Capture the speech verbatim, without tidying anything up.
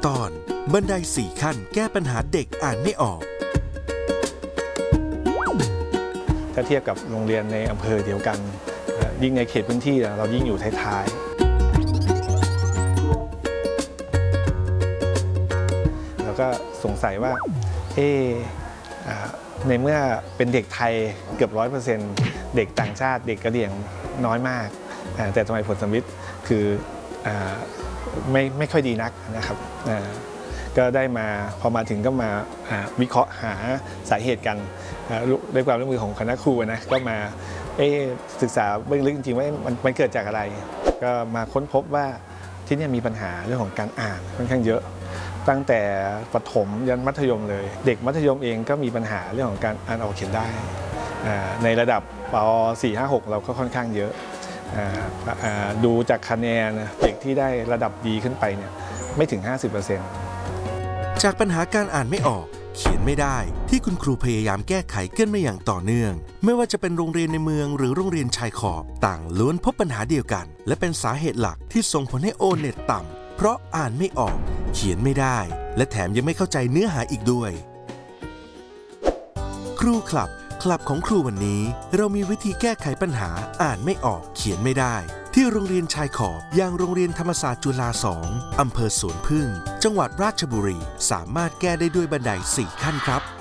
ตอนบันไดสี่ขั้นแก้ปัญหาเด็กอ่านไม่ออกถ้าเทียบกับโรงเรียนในอำเภอเดียวกันยิ่งในเขตพื้นที่เรายิ่งอยู่ท้ายๆแล้วก็สงสัยว่าเอ๊ะในเมื่อเป็นเด็กไทยเกือบร้อยเปอร์เซ็นต์เด็กต่างชาติเด็กกระเหรี่ยงน้อยมากแต่ทำไมผลสัมฤทธิ์คือไม่ไม่ค่อยดีนักนะครับก็ได้มาพอมาถึงก็มาวิเคราะห์หาสาเหตุกันด้วยความร่วมมือของคณะครูนะก็มาศึกษาเบื้องลึกจริงๆว่ามันมันเกิดจากอะไรก็มาค้นพบว่าที่นี่มีปัญหาเรื่องของการอ่านค่อนข้างเยอะตั้งแต่ประถมยันมัธยมเลยเด็กมัธยมเองก็มีปัญหาเรื่องของการอ่านออกเขียนได้ในระดับป สี่ ห้า หก เราก็ค่อนข้างเยอะดูจากคะแนนเด็กที่ได้ระดับดีขึ้นไปเนี่ยไม่ถึง ห้าสิบเปอร์เซ็นต์จากปัญหาการอ่านไม่ออกเขียนไม่ได้ที่คุณครูพยายามแก้ไขกันมาอย่างต่อเนื่องไม่ว่าจะเป็นโรงเรียนในเมืองหรือโรงเรียนชายขอบต่างล้วนพบปัญหาเดียวกันและเป็นสาเหตุหลักที่ส่งผลให้โอเน็ตต่ำเพราะอ่านไม่ออกเขียนไม่ได้และแถมยังไม่เข้าใจเนื้อหาอีกด้วยครูคลับคลับของครูวันนี้เรามีวิธีแก้ไขปัญหาอ่านไม่ออกเขียนไม่ได้ที่โรงเรียนชายขอบอย่างโรงเรียนธรรมศาสตร์จุฬาสองอำเภอสวนพึ่งจังหวัดราชบุรีสามารถแก้ได้ด้วยบันไดสี่ขั้นครับ